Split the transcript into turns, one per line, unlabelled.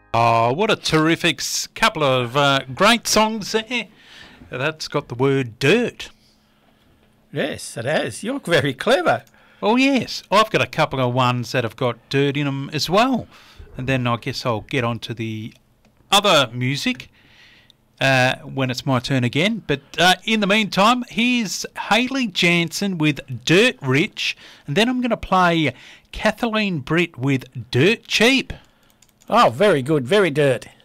Oh, what a terrific couple of great songs there. That's got the word dirt.
Yes, it has. You're very clever.
Oh, yes. I've got a couple of ones that have got dirt in them as well. And then I guess I'll get on to the other music when it's my turn again. But in the meantime, here's Hayley Jansen with Dirt Rich. And then I'm going to play Kathleen Britt with Dirt Cheap.
Oh, very good. Very dirt.